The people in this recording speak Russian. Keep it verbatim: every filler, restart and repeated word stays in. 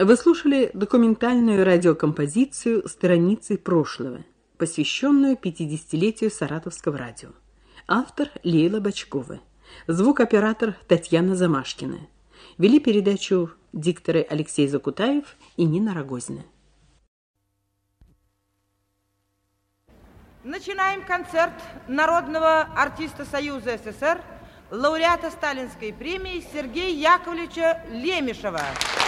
Вы слушали документальную радиокомпозицию «Страницы прошлого», посвященную пятидесятилетию Саратовского радио. Автор Лейла Бочкова. Звукооператор Татьяна Замашкина. Вели передачу дикторы Алексей Закутаев и Нина Рогозина. Начинаем концерт народного артиста Союза СССР, лауреата Сталинской премии Сергея Яковлевича Лемешева.